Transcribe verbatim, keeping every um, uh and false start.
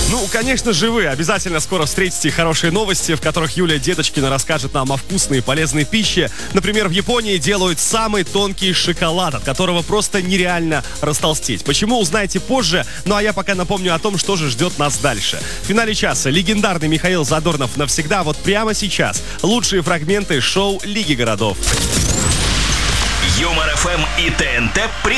Ну, конечно же, вы обязательно скоро встретите хорошие новости, в которых Юлия Деточкина расскажет нам о вкусной и полезной пище. Например, в Японии делают самый тонкий шоколад, от которого просто нереально растолстеть. Почему, узнаете позже. Ну, а я пока напомню о том, что же ждет нас дальше. В финале часа легендарный Михаил Задорнов навсегда. Вот прямо сейчас лучшие фрагменты шоу Лиги городов. Юмор ФМ и ТНТ представляют.